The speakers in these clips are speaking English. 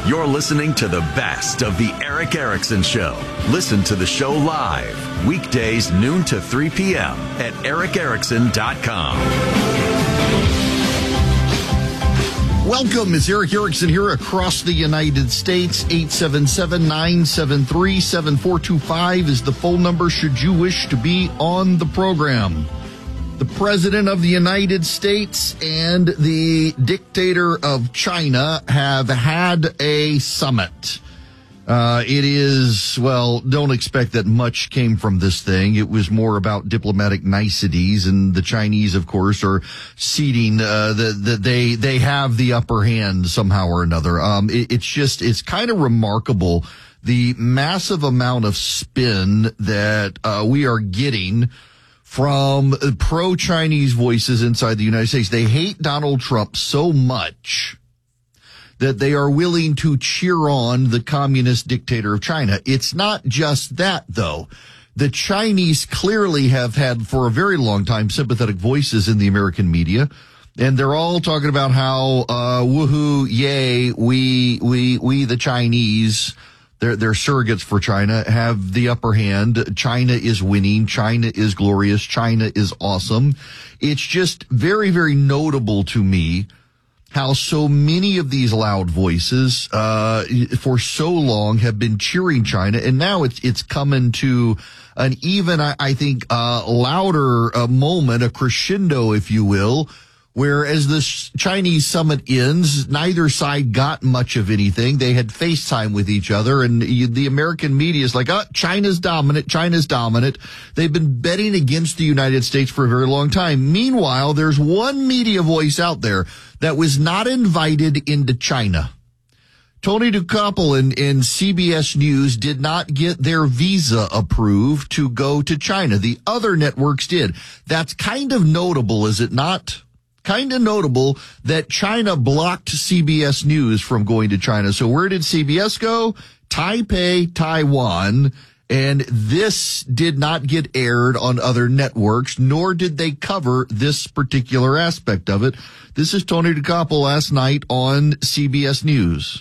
You're listening to the best of the Eric Erickson Show. Listen to the show live, weekdays noon to 3 p.m. at ericerickson.com. Welcome, it's Eric Erickson here across the United States. 877-973-7425 is the phone number should you wish to be on the program. The President of the United States and the dictator of China have had a summit. It is, well, don't expect that much came from this thing. It was more about diplomatic niceties, and the Chinese, of course, are ceding that they have the upper hand somehow or another. It's kind of remarkable the massive amount of spin that we are getting from pro-Chinese voices inside the United States. They hate Donald Trump so much that they are willing to cheer on the communist dictator of China. It's not just that, though. The Chinese clearly have had for a very long time sympathetic voices in the American media, and they're all talking about how woohoo, yay, we the Chinese, they're surrogates for China, have the upper hand. China is winning. China is glorious. China is awesome. It's just very, very notable to me how so many of these loud voices for so long have been cheering China, and now it's coming to an even, I think, louder moment, a crescendo, if you will, where as the Chinese summit ends, neither side got much of anything. They had FaceTime with each other, and the American media is like, China's dominant, China's dominant. They've been betting against the United States for a very long time. Meanwhile, there's one media voice out there that was not invited into China. Tony Dokoupil and CBS News did not get their visa approved to go to China. The other networks did. That's kind of notable, is it not? Kind of notable that China blocked CBS News from going to China. So where did CBS go? Taipei, Taiwan. And this did not get aired on other networks, nor did they cover this particular aspect of it. This is Tony Dokoupil last night on CBS News.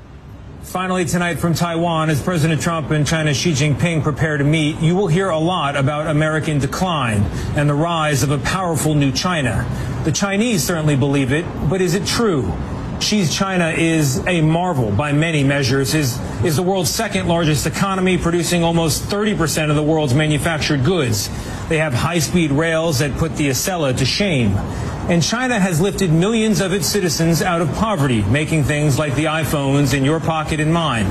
Finally tonight from Taiwan, as President Trump and China's Xi Jinping prepare to meet, you will hear a lot about American decline and the rise of a powerful new China. The Chinese certainly believe it, but is it true? Xi's China is a marvel by many measures, is the world's second largest economy, producing almost 30% of the world's manufactured goods. They have high-speed rails that put the Acela to shame. And China has lifted millions of its citizens out of poverty, making things like the iPhones in your pocket and mine.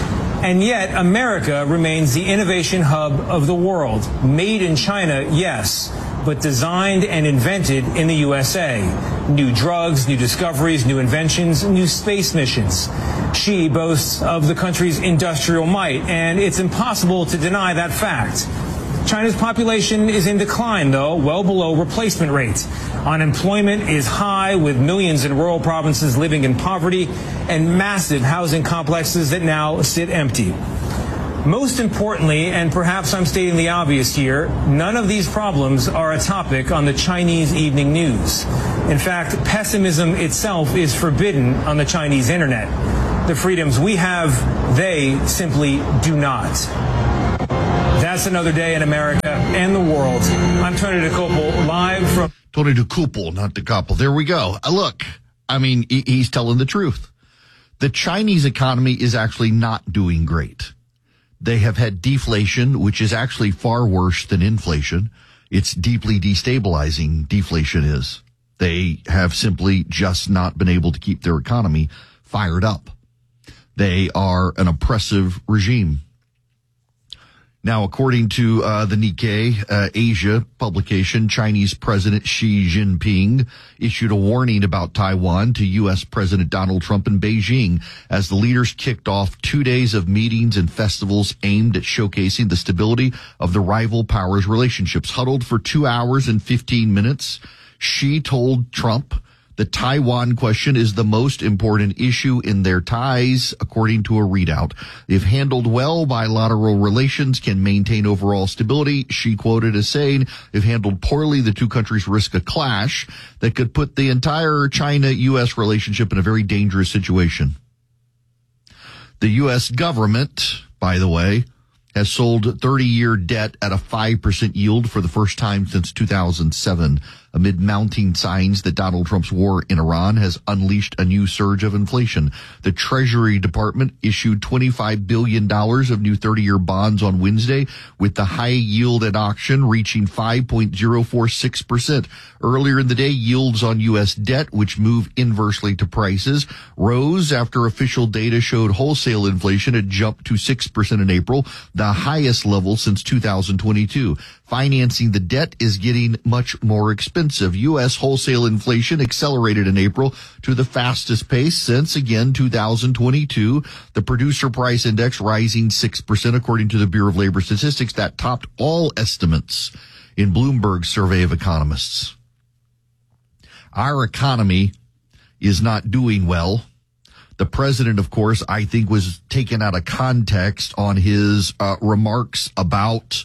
And yet, America remains the innovation hub of the world. Made in China, yes, but designed and invented in the USA. New drugs, new discoveries, new inventions, new space missions. Xi boasts of the country's industrial might, and it's impossible to deny that fact. China's population is in decline, though, well below replacement rate. Unemployment is high, with millions in rural provinces living in poverty and massive housing complexes that now sit empty. Most importantly, and perhaps I'm stating the obvious here, none of these problems are a topic on the Chinese evening news. In fact, pessimism itself is forbidden on the Chinese internet. The freedoms we have, they simply do not. That's another day in America and the world. I'm Tony Dokoupil, live from... Tony Dokoupil, not Dokoupil. There we go. Look, I mean, he's telling the truth. The Chinese economy is actually not doing great. They have had deflation, which is actually far worse than inflation. It's deeply destabilizing, deflation is. They have simply just not been able to keep their economy fired up. They are an oppressive regime. Now, according to the Nikkei Asia publication, Chinese President Xi Jinping issued a warning about Taiwan to U.S. President Donald Trump in Beijing as the leaders kicked off 2 days of meetings and festivals aimed at showcasing the stability of the rival powers' relationships. Huddled for 2 hours and 15 minutes, Xi told Trump the Taiwan question is the most important issue in their ties, according to a readout. If handled well, bilateral relations can maintain overall stability, Xi quoted as saying. If handled poorly, the two countries risk a clash that could put the entire China-U.S. relationship in a very dangerous situation. The U.S. government, by the way, has sold 30-year debt at a 5% yield for the first time since 2007, amid mounting signs that Donald Trump's war in Iran has unleashed a new surge of inflation. The Treasury Department issued $25 billion of new 30-year bonds on Wednesday, with the high yield at auction reaching 5.046%. Earlier in the day, yields on U.S. debt, which move inversely to prices, rose after official data showed wholesale inflation had jumped to 6% in April, the highest level since 2022. Financing the debt is getting much more expensive. U.S. wholesale inflation accelerated in April to the fastest pace since, again, 2022. The producer price index rising 6%, according to the Bureau of Labor Statistics. That topped all estimates in Bloomberg's survey of economists. Our economy is not doing well. The president, of course, I think was taken out of context on his remarks about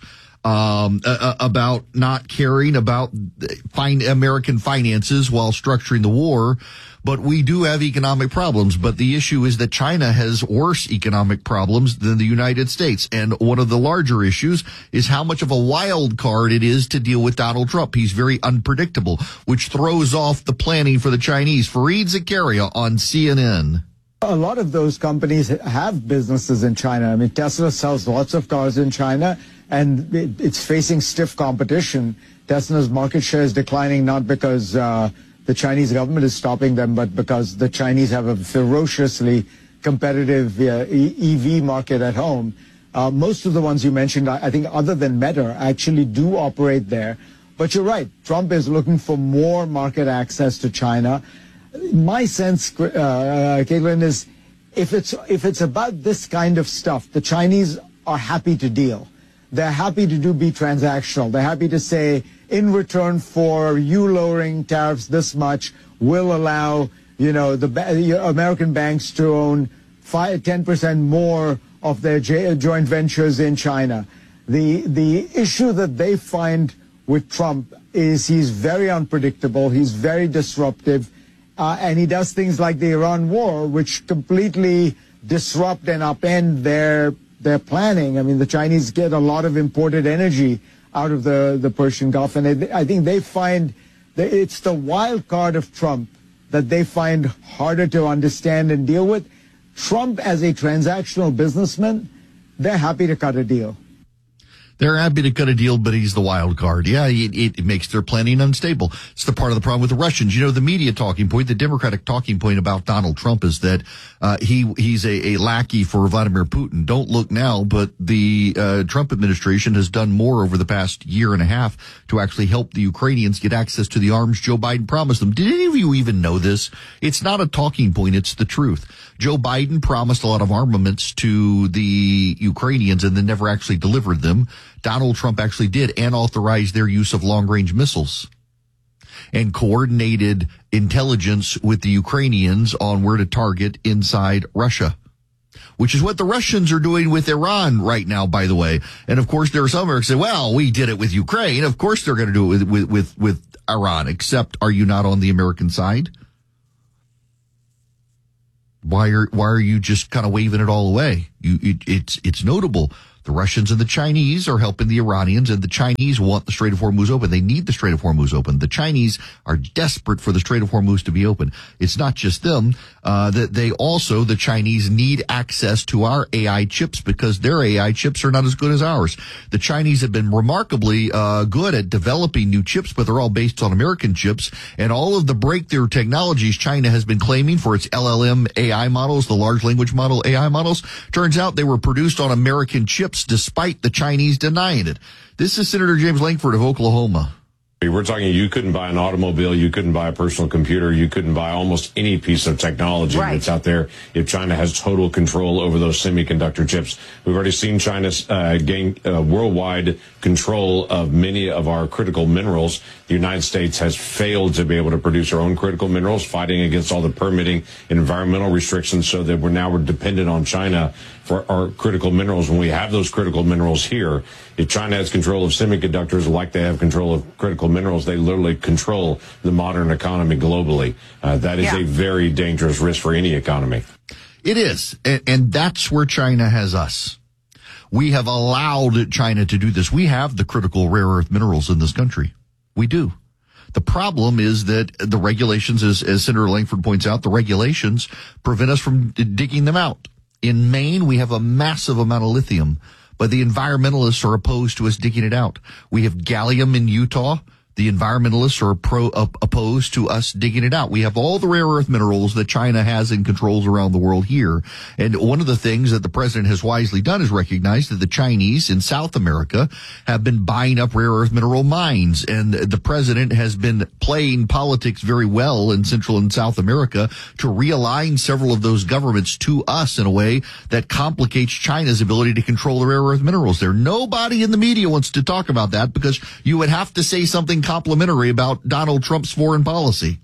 not caring about American finances while structuring the war. But we do have economic problems. But the issue is that China has worse economic problems than the United States. And one of the larger issues is how much of a wild card it is to deal with Donald Trump. He's very unpredictable, which throws off the planning for the Chinese. Fareed Zakaria on CNN. A lot of those companies have businesses in China. I mean, Tesla sells lots of cars in China, and it's facing stiff competition. Tesla's market share is declining not because the Chinese government is stopping them, but because the Chinese have a ferociously competitive EV market at home. Most of the ones you mentioned, I think, other than Meta, actually do operate there. But you're right. Trump is looking for more market access to China. My sense, Caitlin, is if it's about this kind of stuff, the Chinese are happy to deal. They're happy to be transactional. They're happy to say, in return for you lowering tariffs this much, we'll allow, the American banks to own 10% more of their joint ventures in China. The issue that they find with Trump is he's very unpredictable. He's very disruptive. And he does things like the Iran war, which completely disrupt and upend their planning. I mean, the Chinese get a lot of imported energy out of the Persian Gulf. And I think they find that it's the wild card of Trump that they find harder to understand and deal with. Trump, as a transactional businessman, they're happy to cut a deal. They're happy to cut a deal, but he's the wild card. Yeah, it makes their planning unstable. It's the part of the problem with the Russians. The media talking point, the Democratic talking point about Donald Trump is that he's a lackey for Vladimir Putin. Don't look now, but the Trump administration has done more over the past year and a half to actually help the Ukrainians get access to the arms Joe Biden promised them. Did any of you even know this? It's not a talking point, it's the truth. Joe Biden promised a lot of armaments to the Ukrainians and then never actually delivered them. Donald Trump actually did, and authorized their use of long-range missiles and coordinated intelligence with the Ukrainians on where to target inside Russia, which is what the Russians are doing with Iran right now, by the way. And of course, there are some Americans say, well, we did it with Ukraine. Of course, they're going to do it with Iran, except are you not on the American side? Why are you just kind of waving it all away? It's notable. The Russians and the Chinese are helping the Iranians, and the Chinese want the Strait of Hormuz open. They need the Strait of Hormuz open. The Chinese are desperate for the Strait of Hormuz to be open. It's not just them. The Chinese need access to our AI chips because their AI chips are not as good as ours. The Chinese have been remarkably good at developing new chips, but they're all based on American chips. And all of the breakthrough technologies China has been claiming for its LLM AI models, the large language model AI models, turns out they were produced on American chips despite the Chinese denying it. This is Senator James Lankford of Oklahoma. We're talking you couldn't buy an automobile, you couldn't buy a personal computer, you couldn't buy almost any piece of technology that's out there if China has total control over those semiconductor chips. We've already seen China gain worldwide control of many of our critical minerals. The United States has failed to be able to produce our own critical minerals, fighting against all the permitting and environmental restrictions, so that we're dependent on China for our critical minerals. When we have those critical minerals here, if China has control of semiconductors like they have control of critical minerals, they literally control the modern economy globally. That is a very dangerous risk for any economy. It is. And that's where China has us. We have allowed China to do this. We have the critical rare earth minerals in this country. We do. The problem is that the regulations, as Senator Langford points out, the regulations prevent us from digging them out. In Maine, we have a massive amount of lithium, but the environmentalists are opposed to us digging it out. We have gallium in Utah. The environmentalists are opposed to us digging it out. We have all the rare earth minerals that China has and controls around the world here. And one of the things that the president has wisely done is recognize that the Chinese in South America have been buying up rare earth mineral mines. And the president has been playing politics very well in Central and South America to realign several of those governments to us in a way that complicates China's ability to control the rare earth minerals there. Nobody in the media wants to talk about that because you would have to say something complimentary about Donald Trump's foreign policy.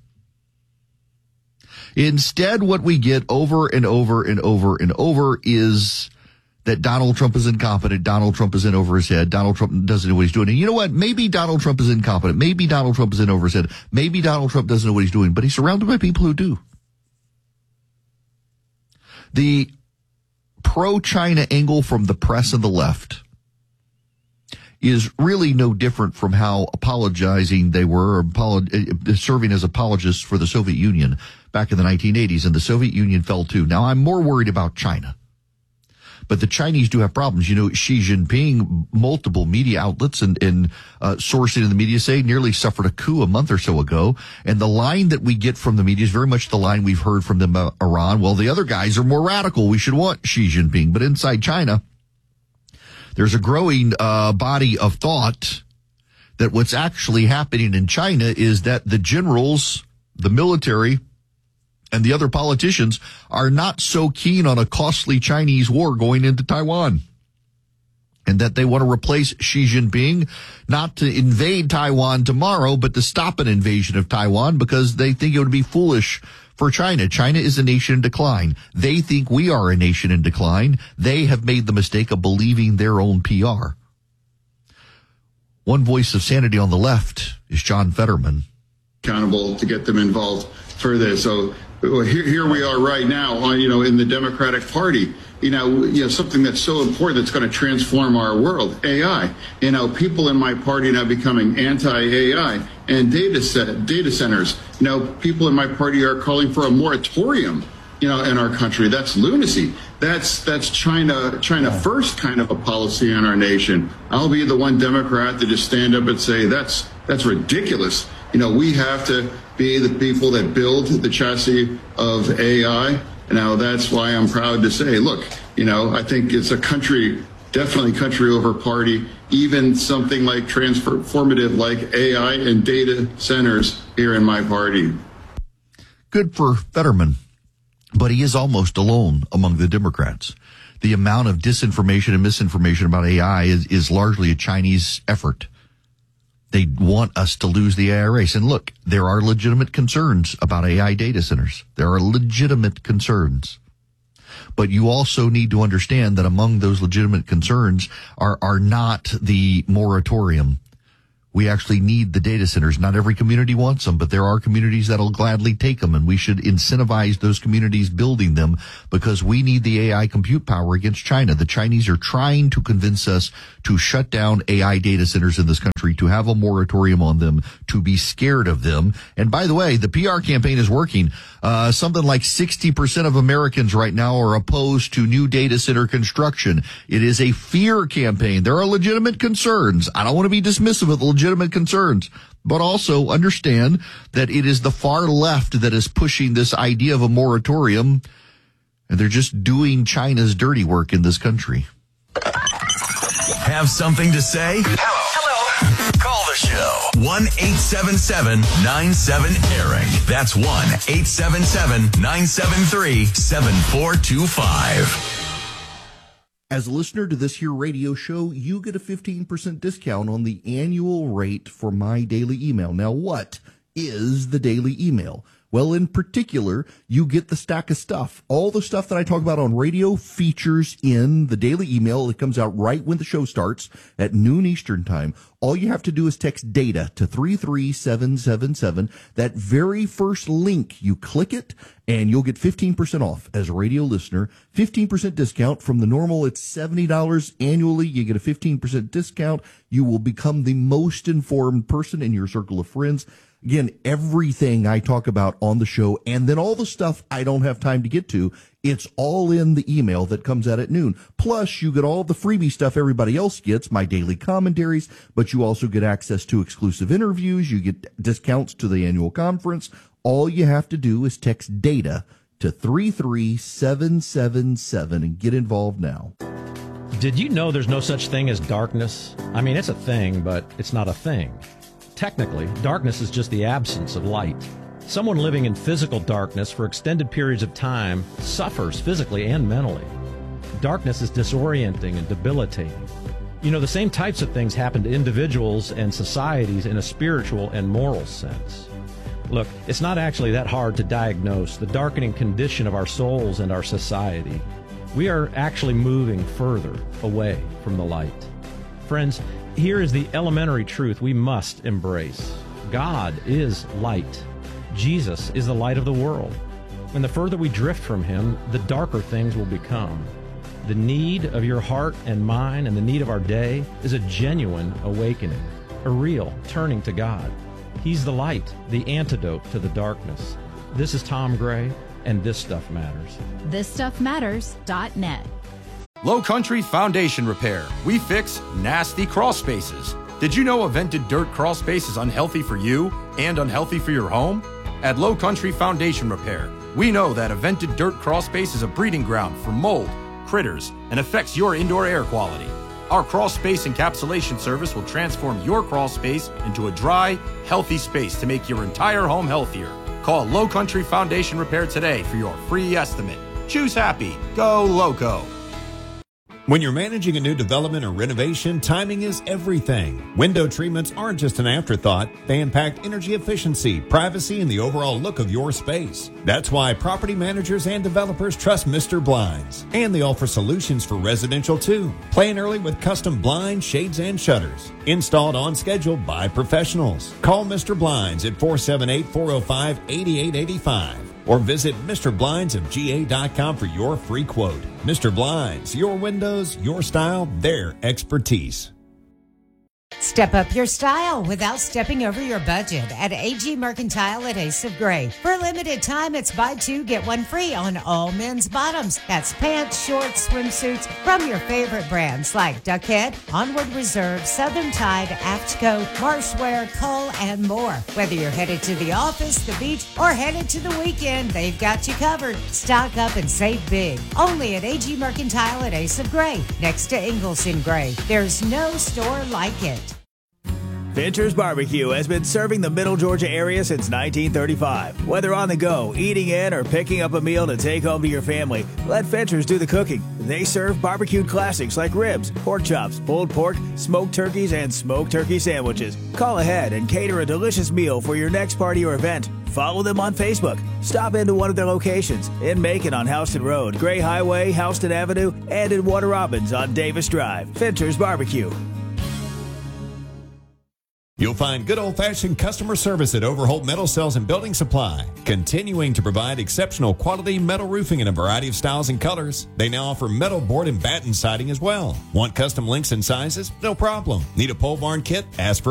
Instead, what we get over and over and over and over is that Donald Trump is incompetent. Donald Trump is in over his head. Donald Trump doesn't know what he's doing. And you know what? Maybe Donald Trump is incompetent. Maybe Donald Trump is in over his head. Maybe Donald Trump doesn't know what he's doing, but he's surrounded by people who do. The pro-China angle from the press and the left is really no different from how apologizing they were, or serving as apologists for the Soviet Union back in the 1980s, and the Soviet Union fell too. Now, I'm more worried about China. But the Chinese do have problems. You know, Xi Jinping, multiple media outlets and sourcing in the media say nearly suffered a coup a month or so ago. And the line that we get from the media is very much the line we've heard from them, Iran. Well, the other guys are more radical. We should want Xi Jinping. But inside China, there's a growing body of thought that what's actually happening in China is that the generals, the military, and the other politicians are not so keen on a costly Chinese war going into Taiwan. And that they want to replace Xi Jinping, not to invade Taiwan tomorrow, but to stop an invasion of Taiwan because they think it would be foolish for China. China is a nation in decline. They think we are a nation in decline. They have made the mistake of believing their own PR. One voice of sanity on the left is John Fetterman. Accountable to get them involved further. So here we are right now, in the Democratic Party. Something that's so important that's going to transform our world, AI. People in my party now becoming anti-AI and data centers. People in my party are calling for a moratorium, in our country. That's lunacy. That's China first kind of a policy in our nation. I'll be the one Democrat to just stand up and say that's ridiculous. We have to be the people that build the chassis of AI. Now, that's why I'm proud to say, look, I think it's a definitely country over party, even something like transformative like AI and data centers here in my party. Good for Fetterman, but he is almost alone among the Democrats. The amount of disinformation and misinformation about AI is largely a Chinese effort. They want us to lose the AI race. And look, there are legitimate concerns about AI data centers. There are legitimate concerns. But you also need to understand that among those legitimate concerns are not the moratorium. We actually need the data centers. Not every community wants them, but there are communities that'll gladly take them, and we should incentivize those communities building them because we need the AI compute power against China. The Chinese are trying to convince us to shut down AI data centers in this country, to have a moratorium on them, to be scared of them. And by the way, the PR campaign is working. Something like 60% of Americans right now are opposed to new data center construction. It is a fear campaign. There are legitimate concerns. I don't want to be dismissive of the legitimate concerns, but also understand that it is the far left that is pushing this idea of a moratorium, and they're just doing China's dirty work in this country. Have something to say? Hello. Call the show. 1-877-97-ERIC. That's 1-877-973-7425. As a listener to this here radio show, you get a 15% discount on the annual rate for my daily email. Now, what is the daily email? Well, in particular, you get the stack of stuff. All the stuff that I talk about on radio features in the daily email that comes out right when the show starts at noon Eastern time. All you have to do is text DATA to 33777. That very first link, you click it, and you'll get 15% off as a radio listener. 15% discount from the normal. It's $70 annually. You get a 15% discount. You will become the most informed person in your circle of friends. Again, everything I talk about on the show, and then all the stuff I don't have time to get to, it's all in the email that comes out at noon. Plus, you get all the freebie stuff everybody else gets, my daily commentaries, but you also get access to exclusive interviews. You get discounts to the annual conference. All you have to do is text DATA to 33777 and get involved now. Did you know there's no such thing as darkness? I mean, it's a thing, but it's not a thing. Technically, darkness is just the absence of light. Someone living in physical darkness for extended periods of time suffers physically and mentally. Darkness is disorienting and debilitating. You know, the same types of things happen to individuals and societies in a spiritual and moral sense. Look, it's not actually that hard to diagnose the darkening condition of our souls and our society. We are actually moving further away from the light. Friends, here is the elementary truth we must embrace. God is light. Jesus is the light of the world. And the further we drift from him, the darker things will become. The need of your heart and mine and the need of our day is a genuine awakening, a real turning to God. He's the light, the antidote to the darkness. This is Tom Gray, and This Stuff Matters. ThisStuffMatters.net. Low Country Foundation Repair. We fix nasty crawl spaces. Did you know a vented dirt crawl space is unhealthy for you and unhealthy for your home? At Low Country Foundation Repair, we know that a vented dirt crawl space is a breeding ground for mold, critters, and affects your indoor air quality. Our crawl space encapsulation service will transform your crawl space into a dry, healthy space to make your entire home healthier. Call Low Country Foundation Repair today for your free estimate. Choose happy. Go Loco. When you're managing a new development or renovation, timing is everything. Window treatments aren't just an afterthought. They impact energy efficiency, privacy, and the overall look of your space. That's why property managers and developers trust Mr. Blinds. And they offer solutions for residential too. Plan early with custom blinds, shades, and shutters. Installed on schedule by professionals. Call Mr. Blinds at 478-405-8885. Or visit MrBlindsofGA.com for your free quote. Mr. Blinds, your windows, your style, their expertise. Step up your style without stepping over your budget at AG Mercantile at Ace of Gray. For a limited time, it's buy two, get one free on all men's bottoms. That's pants, shorts, swimsuits from your favorite brands like Duckhead, Onward Reserve, Southern Tide, Aftco, Marshwear, Cull, and more. Whether you're headed to the office, the beach, or headed to the weekend, they've got you covered. Stock up and save big. Only at AG Mercantile at Ace of Gray, next to Ingalls in Gray. There's no store like it. Fincher's Barbecue has been serving the Middle Georgia area since 1935. Whether on the go, eating in, or picking up a meal to take home to your family, let Fincher's do the cooking. They serve barbecued classics like ribs, pork chops, pulled pork, smoked turkeys, and smoked turkey sandwiches. Call ahead and cater a delicious meal for your next party or event. Follow them on Facebook. Stop into one of their locations in Macon on Houston Road, Gray Highway, Houston Avenue, and in Warner Robins on Davis Drive. Fincher's Barbecue. You'll find good old-fashioned customer service at Overholt Metal Sales and Building Supply, continuing to provide exceptional quality metal roofing in a variety of styles and colors. They now offer metal board and batten siding as well. Want custom lengths and sizes? No problem. Need a pole barn kit? Ask for